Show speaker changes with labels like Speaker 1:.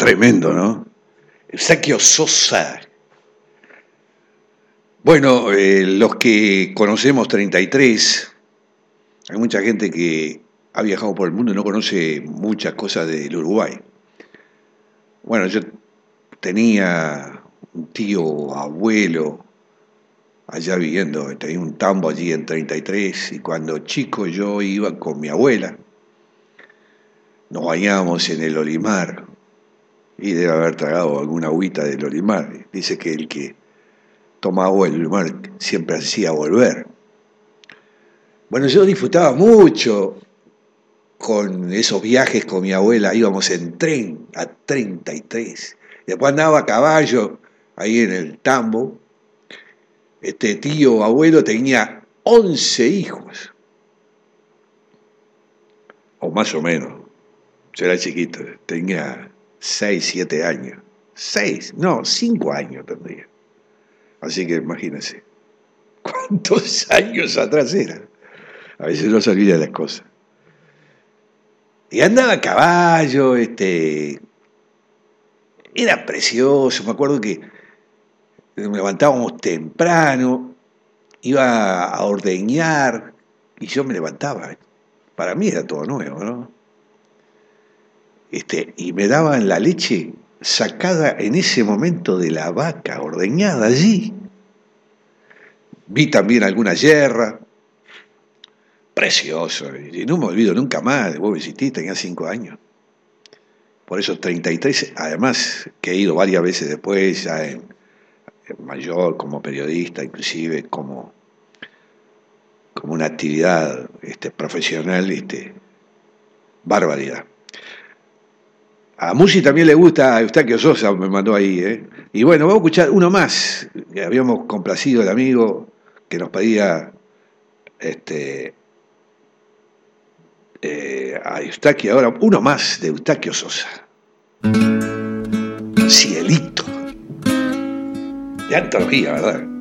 Speaker 1: Tremendo, ¿no? Eustaquio Sosa. Bueno, los que conocemos 33, hay mucha gente que ha viajado por el mundo y no conoce muchas cosas del Uruguay. Bueno, yo tenía un tío abuelo allá viviendo, tenía un tambo allí en 33 y cuando chico yo iba con mi abuela, nos bañábamos en el Olimar y debe haber tragado alguna agüita del Olimar. Dice que el que toma agua del Olimar siempre hacía volver. Bueno, yo disfrutaba mucho con esos viajes con mi abuela, íbamos en tren a 33. Después andaba a caballo ahí en el tambo. Este tío abuelo tenía 11 hijos, o más o menos. Yo era chiquito, tenía 6, 7 años. 6, no, 5 años tendría. Así que imagínense, ¿cuántos años atrás era? A veces no se olvida las cosas. Y andaba a caballo, era precioso. Me acuerdo que nos levantábamos temprano, iba a ordeñar y yo me levantaba. Para mí era todo nuevo, ¿no? Y me daban la leche sacada en ese momento de la vaca, ordeñada allí. Vi también alguna yerra, precioso, y no me olvido nunca más. Vos visité, tenía 5 años. Por eso 33, además que he ido varias veces después, ya en mayor, como periodista, inclusive como una actividad profesional, barbaridad. A Musi también le gusta, a Eustaquio Sosa me mandó ahí, ¿eh? Y bueno, vamos a escuchar uno más, que habíamos complacido al amigo que nos pedía a Eustaquio, ahora uno más de Eustaquio Sosa. Cielito. De antología, ¿verdad?